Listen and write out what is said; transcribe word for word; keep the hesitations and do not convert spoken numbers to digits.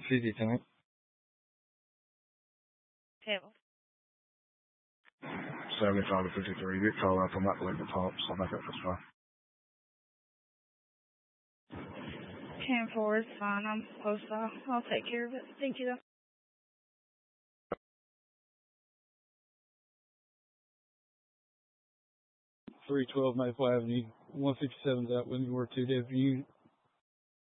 fifty tank. Table. seventy-five to fifty-three. You get called up. I'm not believing the pumps. I'll make up this fine. ten four is fine. I'm close. I'll, I'll take care of it. Thank you, though. three twelve Maple Avenue. one fifty-seven's out with me. We're two deputy unit.